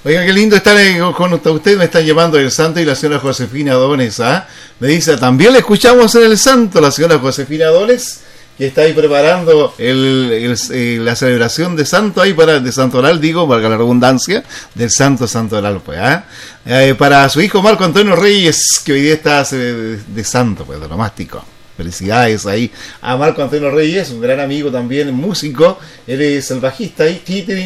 Oiga, qué lindo estar con usted. Me están llamando el Santo y la señora Josefina Dones. Me dice, también le escuchamos en el Santo, la señora Josefina Dones, que está ahí preparando la celebración de Santo, ahí de Santoral, digo, valga la redundancia, del Santo Santoral, pues, para su hijo Marco Antonio Reyes, que hoy día está de Santo, pues, de nomástico. Felicidades ahí a Marco Antonio Reyes, un gran amigo también, músico. Él es el bajista ahí,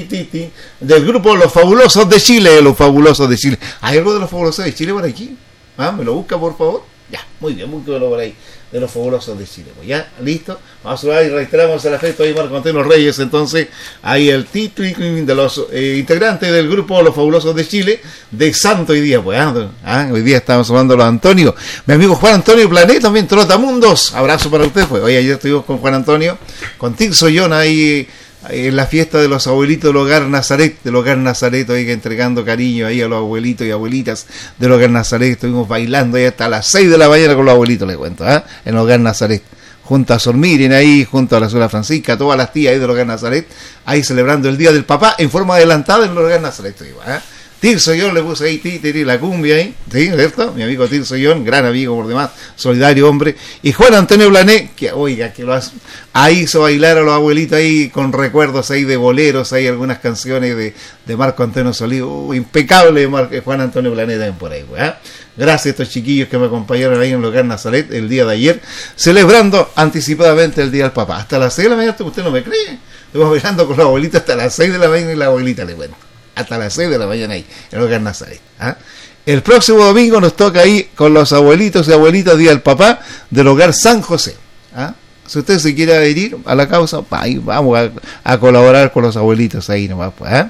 del grupo Los Fabulosos de Chile. Los Fabulosos de Chile. ¿Hay algo de Los Fabulosos de Chile por aquí? ¿Me lo busca, por favor? Ya, muy bien, búsquelo por ahí. De Los Fabulosos de Chile. Pues ya, listo. Vamos a saludar y reiteramos el afecto ahí, Marco Antonio Reyes. Entonces, ahí el título de los integrantes del grupo Los Fabulosos de Chile, de Santo hoy día. Pues, hoy día estamos hablando a Antonio. Mi amigo Juan Antonio Plané, también Trotamundos. Abrazo para usted. Pues hoy ayer estuvimos con Juan Antonio, con Tirso John ahí en la fiesta de los abuelitos del Hogar Nazaret, ahí entregando cariño ahí a los abuelitos y abuelitas del Hogar Nazaret. Estuvimos bailando ahí hasta las 6 de la mañana con los abuelitos, les cuento, en el Hogar Nazaret, junto a Sor Miren ahí, junto a la señora Francisca, todas las tías ahí del Hogar Nazaret, ahí celebrando el Día del Papá en forma adelantada en el Hogar Nazaret. Tirso John le puse ahí la cumbia ahí, ¿sí? ¿Cierto? Mi amigo Tirso John, gran amigo por demás, solidario hombre. Y Juan Antonio Blané, que oiga, que ahí hizo bailar a los abuelitos ahí con recuerdos ahí de boleros, hay algunas canciones de Marco Antonio Solís, impecable Juan Antonio Blané también por ahí, Gracias a estos chiquillos que me acompañaron ahí en el Hogar Nazaret el día de ayer, celebrando anticipadamente el Día del Papá. Hasta las 6 de la mañana, usted no me cree, estuvimos bailando con los abuelitos hasta las 6 de la mañana y la abuelita le cuento. Hasta las 6 de la mañana ahí, en el Hogar Nazaret. El próximo domingo nos toca ahí con los abuelitos y abuelitas, Día del Papá, del Hogar San José. Si usted se quiere adherir a la causa, ahí vamos a colaborar con los abuelitos ahí nomás, pues.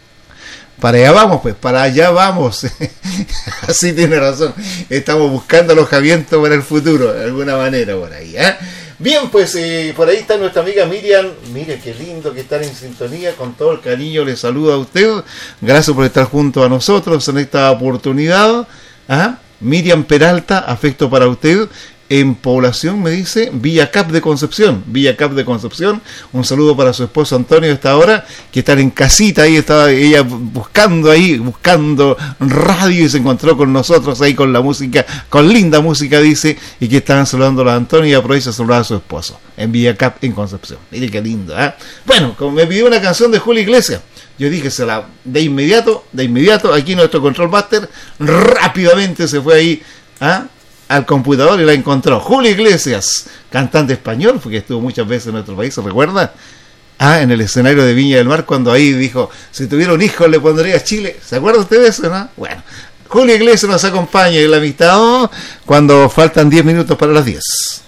Para allá vamos, pues, para allá vamos. Así tiene razón. Estamos buscando alojamiento para el futuro, de alguna manera por ahí, Bien, pues por ahí está nuestra amiga Miriam. Mire qué lindo que estar en sintonía. Con todo el cariño le saludo a usted. Gracias por estar junto a nosotros en esta oportunidad. Miriam Peralta, afecto para usted. En población, me dice, Villa Cap de Concepción. Un saludo para su esposo Antonio a esta hora, que están en casita, ahí estaba ella buscando radio y se encontró con nosotros ahí con la música, con linda música, dice, y que estaban saludando a Antonio y aprovecha a saludar a su esposo en Villa Cap en Concepción. Mire qué lindo, Bueno, como me pidió una canción de Julio Iglesias, yo dije, de inmediato, aquí nuestro control master rápidamente se fue ahí, al computador y la encontró. Julio Iglesias, cantante español, porque estuvo muchas veces en nuestro país, ¿se recuerda? En el escenario de Viña del Mar, cuando ahí dijo, si tuviera un hijo le pondría Chile. ¿Se acuerda usted de eso, no? Bueno, Julio Iglesias nos acompaña en la amistad cuando faltan 10 minutos para las 10.